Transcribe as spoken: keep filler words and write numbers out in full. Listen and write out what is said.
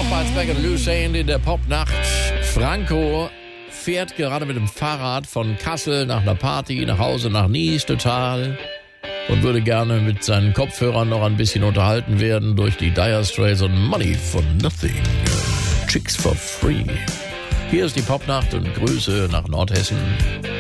als Back and Loose in der Popnacht. Franco fährt gerade mit dem Fahrrad von Kassel nach einer Party, nach Hause, nach Nice total und würde gerne mit seinen Kopfhörern noch ein bisschen unterhalten werden durch die Dire Straits und Money for Nothing. Chicks for Free. Hier ist die Popnacht und Grüße nach Nordhessen.